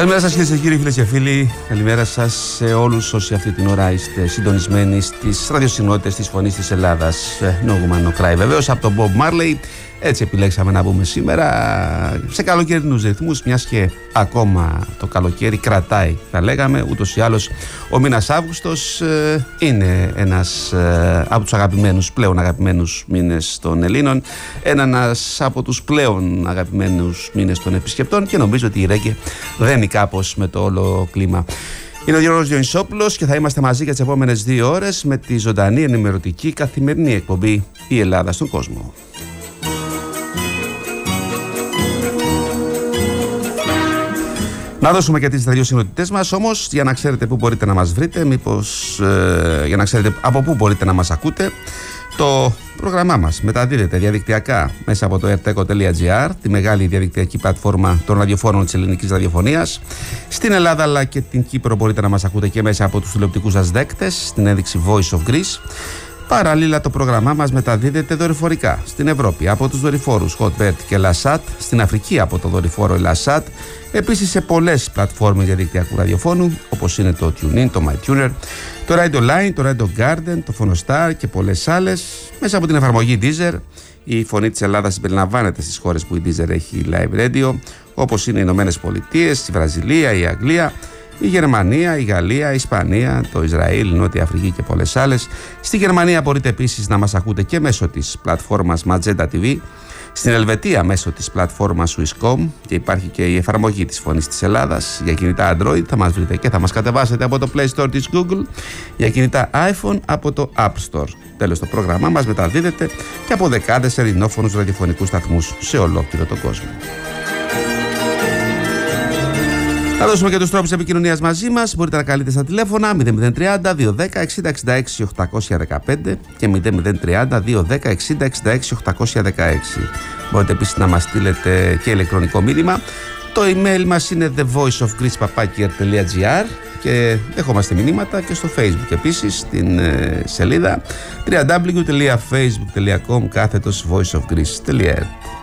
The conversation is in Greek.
Καλημέρα σας κυρίες και κύριοι, φίλες και φίλοι. Καλημέρα σας σε όλους όσοι αυτή την ώρα είστε συντονισμένοι στις ραδιοσυχνότητες της Φωνής της Ελλάδας. No Woman No Cry, βεβαίως, από τον Bob Marley. Έτσι επιλέξαμε να μπούμε σήμερα σε καλοκαιρινούς ρυθμούς, μιας και ακόμα το καλοκαίρι κρατάει, θα λέγαμε. Ούτως ή άλλως ο μήνας Αύγουστος είναι ένας από τους πλέον αγαπημένους μήνες των Ελλήνων, ένας από τους πλέον αγαπημένους μήνες των επισκεπτών, και νομίζω ότι η Ρέγκε δένει κάπως με το όλο κλίμα. Είναι ο Γιώργος Διονυσόπουλος και θα είμαστε μαζί για τις επόμενες 2 ώρες με τη ζωντανή ενημερωτική καθημερινή εκπομπή «Η Ελλάδα στον κόσμο». Να δώσουμε και τις ραδιοσυχνότητές μας όμως, για να ξέρετε πού μπορείτε να μας βρείτε, για να ξέρετε από πού μπορείτε να μας ακούτε. Το πρόγραμμά μας μεταδίδεται διαδικτυακά μέσα από το erteco.gr, τη μεγάλη διαδικτυακή πλατφόρμα των ραδιοφόρων της ελληνικής ραδιοφωνίας. Στην Ελλάδα αλλά και την Κύπρο μπορείτε να μας ακούτε και μέσα από τους τηλεοπτικούς σας δέκτες, στην ένδειξη Voice of Greece. Παράλληλα, το πρόγραμμά μας μεταδίδεται δορυφορικά στην Ευρώπη από τους δορυφόρους Hotbird και Lasat, στην Αφρική από το δορυφόρο Lasat, επίσης σε πολλές πλατφόρμες διαδικτυακού ραδιοφώνου όπως είναι το TuneIn, το MyTuner, το Radio Line, το Radio Garden, το Phonostar και πολλές άλλες. Μέσα από την εφαρμογή Deezer, η Φωνή της Ελλάδας συμπεριλαμβάνεται στις χώρες που η Deezer έχει live radio, όπως είναι οι Ηνωμένες Πολιτείες, η Βραζιλία, η Αγγλία, η Γερμανία, η Γαλλία, η Ισπανία, το Ισραήλ, η Νότια Αφρική και πολλές άλλες. Στη Γερμανία μπορείτε επίσης να μας ακούτε και μέσω της πλατφόρμας Magenta TV. Στην Ελβετία μέσω της πλατφόρμας Swisscom, και υπάρχει και η εφαρμογή της Φωνής της Ελλάδας για κινητά Android. Θα μας βρείτε και θα μας κατεβάσετε από το Play Store της Google, για κινητά iPhone από το App Store. Τέλος, το πρόγραμμά μας μεταδίδεται και από δεκάδες ελληνόφωνους ραδιοφωνικούς σταθμούς σε ολόκληρο τον κόσμο. Θα δώσουμε και τους τρόπους επικοινωνίας μαζί μας. Μπορείτε να καλείτε στα τηλέφωνα 0030 210 60 66 815 και 0030 210 60 66 816. Μπορείτε επίσης να μας στείλετε και ηλεκτρονικό μήνυμα. Το email μας είναι thevoiceofgreece@gr και δεχόμαστε μηνύματα και στο Facebook επίσης, στην σελίδα www.facebook.com/voiceofgreece.earth.